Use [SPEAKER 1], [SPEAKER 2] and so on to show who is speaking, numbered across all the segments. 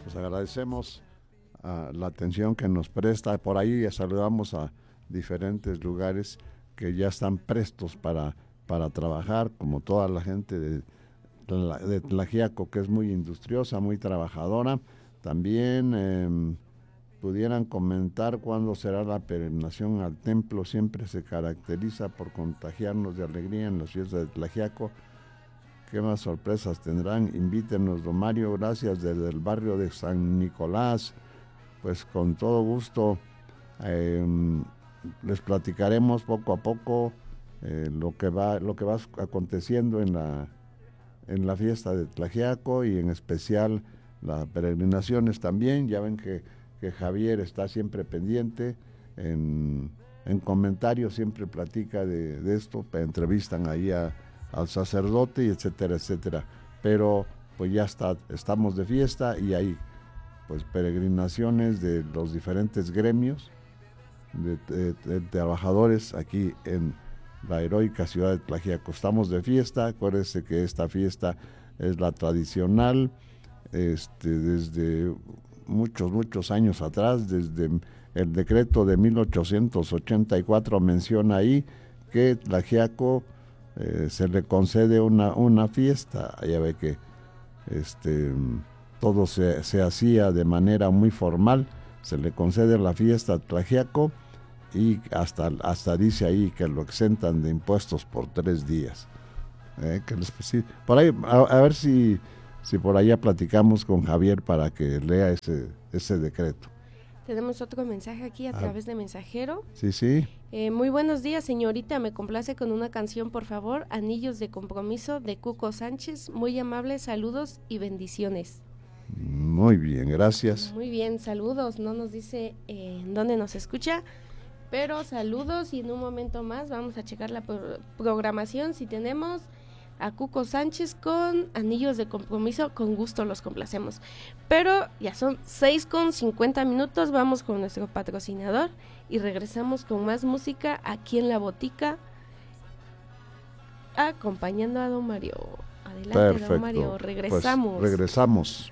[SPEAKER 1] Pues agradecemos la atención que nos presta. Por ahí saludamos a diferentes lugares que ya están prestos para trabajar, como toda la gente de Tlaxiaco, que es muy industriosa, muy trabajadora. También pudieran comentar cuándo será la peregrinación al templo. Siempre se caracteriza por contagiarnos de alegría en las fiestas de Tlaxiaco. ¿Qué más sorpresas tendrán? Invítenos, don Mario, gracias, desde el barrio de San Nicolás. Pues con todo gusto les platicaremos poco a poco lo que va aconteciendo en la fiesta de Tlaxiaco, y en especial las peregrinaciones también. Ya ven que Javier está siempre pendiente, en comentarios siempre platica de esto, entrevistan ahí al sacerdote, y etcétera, etcétera. Pero pues ya estamos de fiesta, y hay pues peregrinaciones de los diferentes gremios de trabajadores aquí en la heroica ciudad de Tlaxiaco. Estamos de fiesta. Acuérdense que esta fiesta es la tradicional, desde muchos años atrás. Desde el decreto de 1884 menciona ahí que Tlaxiaco se le concede una fiesta. Ya ve que todo se hacía de manera muy formal. Se le concede la fiesta a Tlaxiaco, y hasta dice ahí que lo exentan de impuestos por 3 días. Por ahí, a ver si por allá platicamos con Javier para que lea ese decreto.
[SPEAKER 2] Tenemos otro mensaje aquí a través de mensajero.
[SPEAKER 1] Sí.
[SPEAKER 2] Muy buenos días, señorita. Me complace con una canción, por favor. Anillos de compromiso, de Cuco Sánchez. Muy amables, saludos y bendiciones.
[SPEAKER 1] Muy bien, gracias.
[SPEAKER 2] Muy bien, saludos. No nos dice en dónde nos escucha, pero saludos, y en un momento más vamos a checar la programación. Si tenemos a Cuco Sánchez con Anillos de Compromiso, con gusto los complacemos. Pero ya son 6:50. Vamos con nuestro patrocinador y regresamos con más música aquí en La Botica, acompañando a don Mario. Adelante. Perfecto. Don Mario, regresamos.
[SPEAKER 1] Pues regresamos.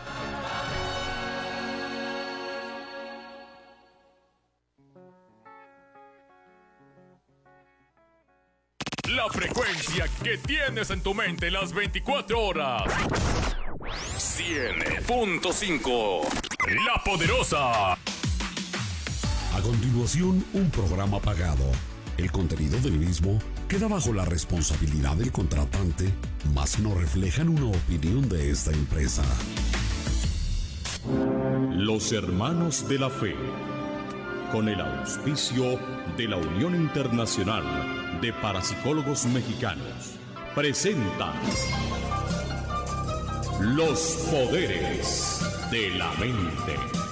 [SPEAKER 3] La frecuencia que tienes en tu mente las 24 horas. 100.5. La Poderosa.
[SPEAKER 4] A continuación, un programa pagado. El contenido del mismo queda bajo la responsabilidad del contratante, mas no reflejan una opinión de esta empresa.
[SPEAKER 3] Los Hermanos de la Fe, con el auspicio de la Unión Internacional de Parapsicólogos Mexicanos, presentan Los Poderes de la Mente.